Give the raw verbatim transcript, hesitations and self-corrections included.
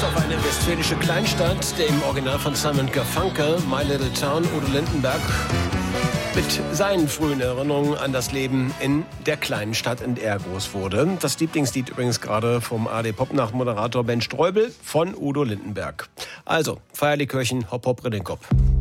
Fokus auf eine westfälische Kleinstadt, der im Original von Simon Garfunkel, My Little Town, Udo Lindenberg, mit seinen frühen Erinnerungen an das Leben in der kleinen Stadt, in der er groß wurde. Das Lieblingslied übrigens gerade vom A R D-Pop-Nacht-Moderator Ben Streubel von Udo Lindenberg. Also, Feierlikörchen, Hopp Hopp Rinnenkopf.